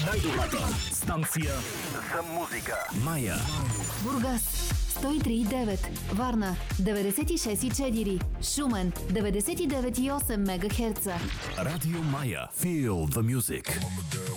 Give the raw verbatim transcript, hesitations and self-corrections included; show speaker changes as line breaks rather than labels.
Най-добрата станция за музика. Мая.
Бургас сто и три и девет, Варна деветдесет и шест и четири, Шумен деветдесет и девет и осем мегахерца.
Радио Мая. Feel the music.